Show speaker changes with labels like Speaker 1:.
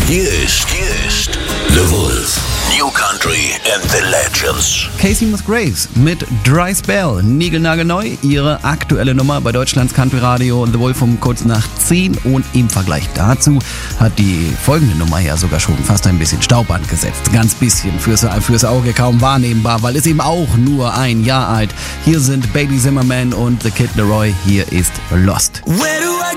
Speaker 1: Hier ist The Wolf. New Country and the Legends.
Speaker 2: Casey Musgraves mit Dry Spell, niegelnagelneu, ihre aktuelle Nummer bei Deutschlands Country Radio The Wolf um kurz nach 10 und im Vergleich dazu hat die folgende Nummer ja sogar schon fast ein bisschen Staub angesetzt. Ganz bisschen, fürs Auge kaum wahrnehmbar, weil es eben auch nur ein Jahr alt. Hier sind Baby Zimmerman und The Kid Laroi, hier ist Lost.